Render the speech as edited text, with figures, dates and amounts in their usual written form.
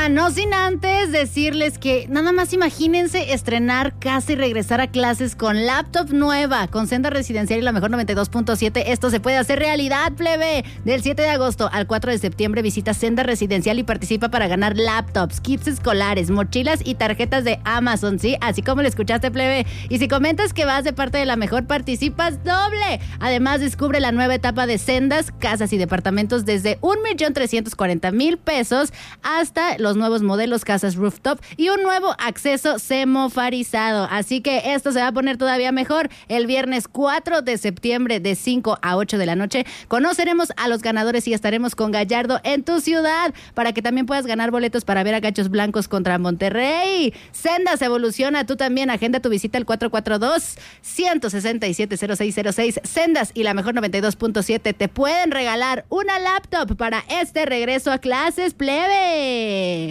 No sin antes decirles que nada más imagínense estrenar casa y regresar a clases con laptop nueva, con Senda Residencial y la mejor 92.7. Esto se puede hacer realidad, plebe. Del 7 de agosto al 4 de septiembre visita Senda Residencial y participa para ganar laptops, kits escolares, mochilas y tarjetas de Amazon, ¿sí? Así como lo escuchaste, plebe. Y si comentas que vas de parte de la mejor, participas doble. Además, descubre la nueva etapa de Sendas, casas y departamentos desde 1,340,000 pesos hasta los nuevos modelos casas rooftop y un nuevo acceso semaforizado. Así que esto se va a poner todavía mejor. El viernes 4 de septiembre de 5 a 8 de la noche conoceremos a los ganadores y estaremos con Gallardo en tu ciudad para que también puedas ganar boletos para ver a Gachos Blancos contra Monterrey. Sendas evoluciona, tú también agenda tu visita al 442-167-0606. Sendas y la mejor 92.7 te pueden regalar una laptop para este regreso a clases, plebe.